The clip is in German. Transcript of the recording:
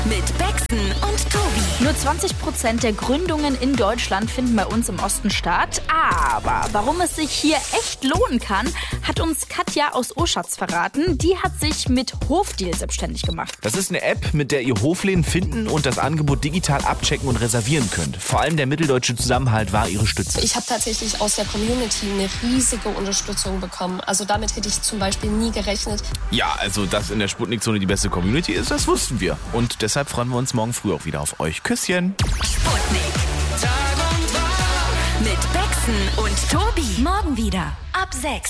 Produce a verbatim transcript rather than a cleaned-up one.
Mit Bexen und Tobi. Nur zwanzig Prozent der Gründungen in Deutschland finden bei uns im Osten statt. Aber warum es sich hier echt lohnen kann, hat uns Katja aus Oschatz verraten. Die hat sich mit Hofdeal selbstständig gemacht. Das ist eine App, mit der ihr Hofläden finden und das Angebot digital abchecken und reservieren könnt. Vor allem der mitteldeutsche Zusammenhalt war ihre Stütze. Ich habe tatsächlich aus der Community eine riesige Unterstützung bekommen. Also damit hätte ich zum Beispiel nie gerechnet. Ja, also dass in der Sputnik-Zone die beste Community ist, das wussten wir. Und deshalb freuen wir uns morgen früh auch wieder auf euch. Küsschen. Sputnik. Tag und Tag. Mit Bexen und Tobi. Morgen wieder ab sechs.